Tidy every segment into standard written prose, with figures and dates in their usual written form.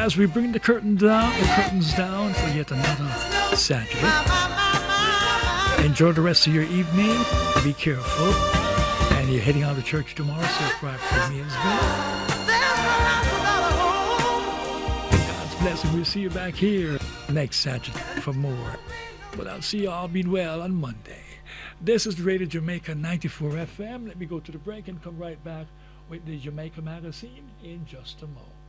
as we bring the curtains down for yet another Saturday. Enjoy the rest of your evening. Be careful. And you're heading out to church tomorrow, so pray for me as well. God's blessing. We'll see you back here next Saturday for more. But I'll see you all being well on Monday. This is Radio Jamaica 94 FM. Let me go to the break and come right back with the Jamaica Magazine in just a moment.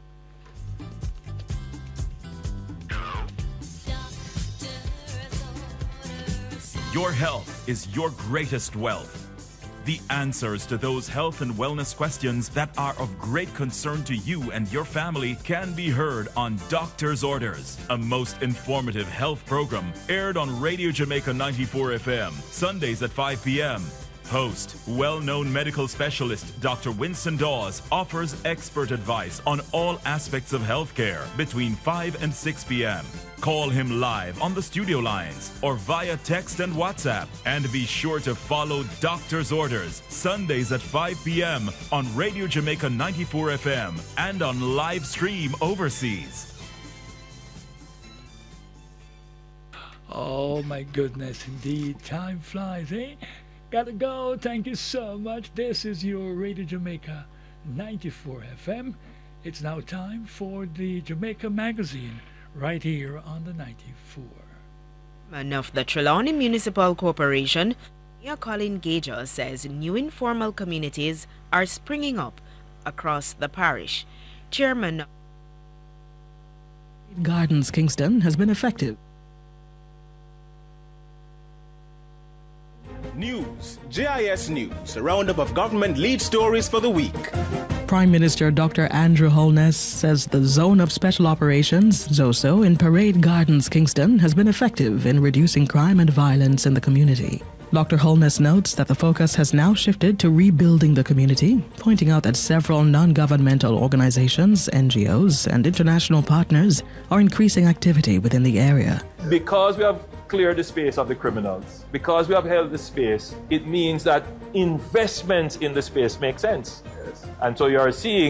Your health is your greatest wealth. The answers to those health and wellness questions that are of great concern to you and your family can be heard on Doctor's Orders, a most informative health program aired on Radio Jamaica 94 FM, Sundays at 5 p.m. Host, well-known medical specialist Dr. Winston Dawes offers expert advice on all aspects of healthcare between 5 and 6 p.m. Call him live on the studio lines or via text and WhatsApp. And be sure to follow Doctor's Orders, Sundays at 5 p.m. on Radio Jamaica 94 FM and on live stream overseas. Oh my goodness, indeed. Time flies, eh? Gotta go. Thank you so much. This is your Radio Jamaica 94 FM. It's now time for the Jamaica Magazine right here on the 94. Of the Trelawney Municipal Corporation, Colin Gager says new informal communities are springing up across the parish. Chairman Gardens Kingston has been effective. News, JIS News, a roundup of government lead stories for the week. Prime Minister Dr. Andrew Holness says the Zone of Special Operations, ZOSO, in Parade Gardens, Kingston, has been effective in reducing crime and violence in the community. Dr. Holness notes that the focus has now shifted to rebuilding the community, pointing out that several non-governmental organizations, NGOs, and international partners are increasing activity within the area. Because we have cleared the space of the criminals, because we have held the space, it means that investments in the space make sense. Yes. And so you are seeing